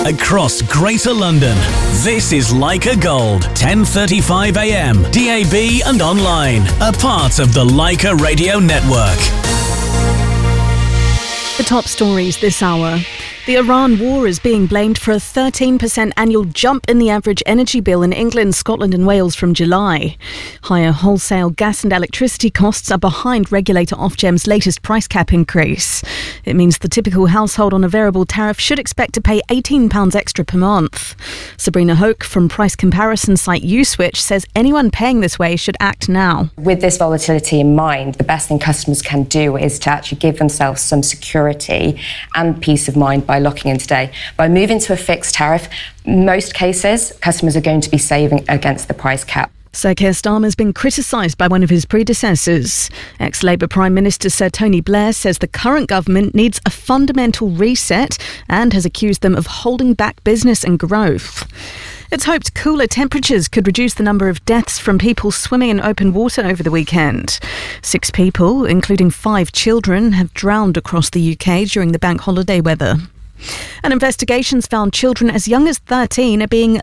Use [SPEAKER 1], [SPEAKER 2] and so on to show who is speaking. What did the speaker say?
[SPEAKER 1] across Greater London. This is Leica Gold, 10:35 a.m, DAB and online, a part of the Leica Radio Network.
[SPEAKER 2] The top stories this hour. The Iran war is being blamed for a 13% annual jump in the average energy bill in England, Scotland and Wales from July. Higher wholesale gas and electricity costs are behind regulator Ofgem's latest price cap increase. It means the typical household on a variable tariff should expect to pay £18 extra per month. Sabrina Hoke from price comparison site Uswitch says anyone paying this way should act now.
[SPEAKER 3] With this volatility in mind, the best thing customers can do is to actually give themselves some security and peace of mind by locking in today. By moving to a fixed tariff, most cases, customers are going to be saving against the price cap.
[SPEAKER 2] Sir Keir Starmer has been criticised by one of his predecessors. Ex-Labour Prime Minister Sir Tony Blair says the current government needs a fundamental reset and has accused them of holding back business and growth. It's hoped cooler temperatures could reduce the number of deaths from people swimming in open water over the weekend. 6 people, including 5 children, have drowned across the UK during the bank holiday weather. And investigations found children as young as 13 are being